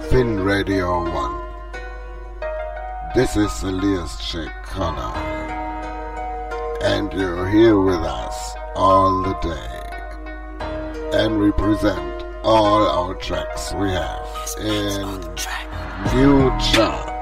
Fin Radio 1. This is Elias J. Connor, and you're here with us all the day. And we present all our tracks we have in new chart.